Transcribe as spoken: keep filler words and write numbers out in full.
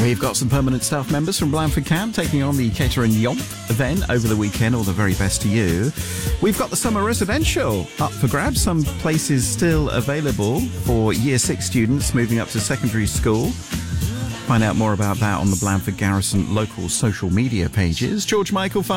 We've got some permanent staff members from Blandford Camp taking on the Catering Yomp event over the weekend. All the very best to you. We've got the summer residential up for grabs. Some places still available for Year six students moving up to secondary school. Find out more about that on the Blandford Garrison local social media pages. George Michael